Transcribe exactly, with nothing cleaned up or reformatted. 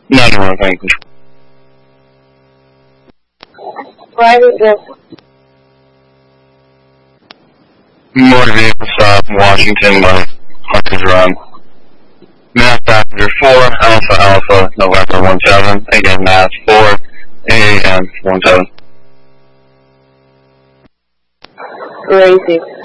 ninety-one, thank you. Private vessel. Motor vehicle stop, Washington by Hunters Run. Mass passenger four, Alpha Alpha, November one seven. Again, Mass four, A A M one seven. Crazy.